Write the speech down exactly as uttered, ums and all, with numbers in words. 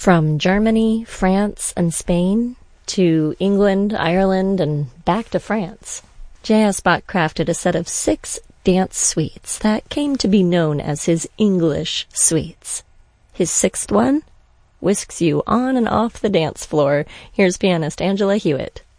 From Germany, France, and Spain to England, Ireland, and back to France, J S. Bach crafted a set of six dance suites that came to be known as his English suites. His sixth one whisks you on and off the dance floor. Here's pianist Angela Hewitt.